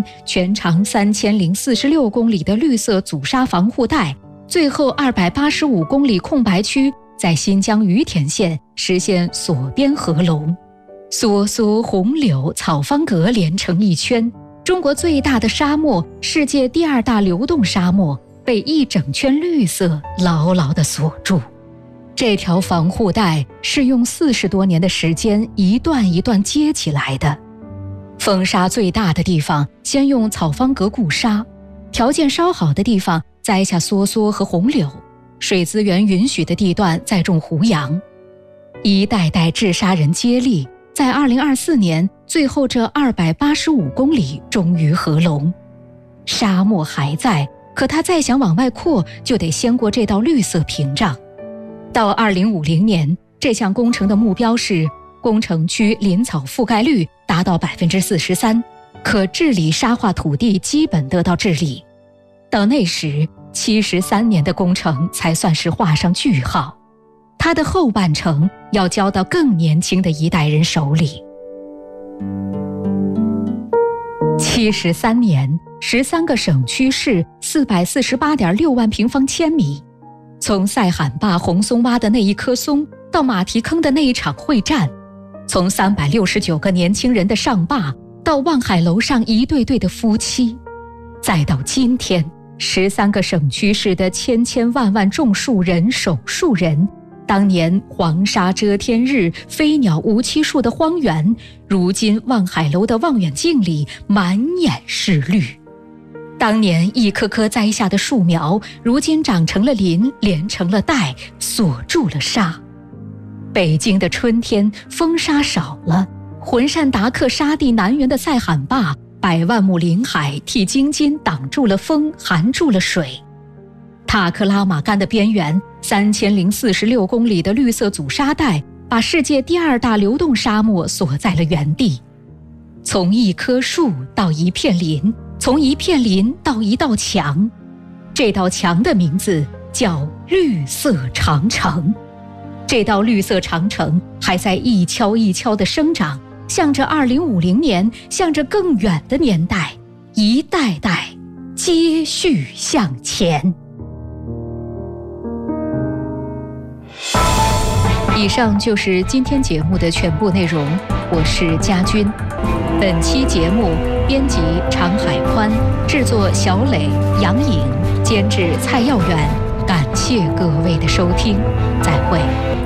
年，全长3046公里的绿色阻沙防护带，最后285公里空白区在新疆于田县实现锁边合龙。梭梭、红柳、草方阁连成一圈，中国最大的沙漠，世界第2大流动沙漠，被一整圈绿色牢牢地锁住。这条防护带是用40多年的时间一段一段接起来的。风沙最大的地方先用草方阁固沙，条件稍好的地方栽下梭梭和红柳，水资源允许的地段再种胡杨。一代代治沙人接力，在2024年，最后这285公里终于合龙。沙漠还在，可它再想往外扩，就得先过这道绿色屏障。到2050年，这项工程的目标是工程区林草覆盖率达到43%，可治理沙化土地基本得到治理。到那时，73年的工程才算是画上句号。它的后半程要交到更年轻的一代人手里。73年，13个省区市，448.6万平方千米。从塞罕坝红松洼的那一棵松，到马蹄坑的那一场会战；从369个年轻人的上坝，到望海楼上一对对的夫妻；再到今天，13个省区市的千千万万种树人、手术人。当年黄沙遮天日，飞鸟无栖树的荒原，如今望海楼的望远镜里满眼是绿。当年一棵棵栽下的树苗，如今长成了林，连成了带，锁住了沙。北京的春天，风沙少了，浑善达克沙地南缘的塞罕坝，100万亩林海替京津挡住了风，含住了水。塔克拉玛干的边缘，3046公里的绿色阻沙带，把世界第2大流动沙漠锁在了原地。从一棵树到一片林，从一片林到一道墙，这道墙的名字叫绿色长城。这道绿色长城还在一锹一锹地生长，向着2050年，向着更远的年代，一代代接续向前。以上就是今天节目的全部内容，我是佳君。本期节目编辑常海宽，制作小磊、杨颖，监制蔡耀远。感谢各位的收听，再会。